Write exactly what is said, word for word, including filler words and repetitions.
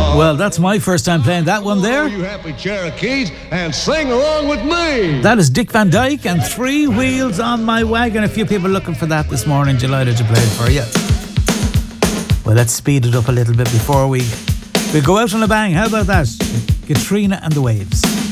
Well, that's my first time playing that one there. You happy Cherokees, and sing along with me. That is Dick Van Dyke and Three Wheels on My Wagon. A few people looking for that this morning. Delighted to play it for you. Well, let's speed it up a little bit before we, we go out on a bang. How about that? Katrina and the Waves.